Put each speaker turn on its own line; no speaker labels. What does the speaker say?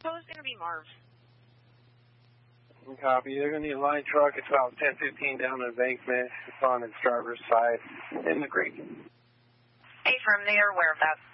So it's going to be Marv.
Copy. They're going to need a line truck. It's about 10:15 down the embankment. It's on its driver's side in the creek.
Hey, from they are aware of that.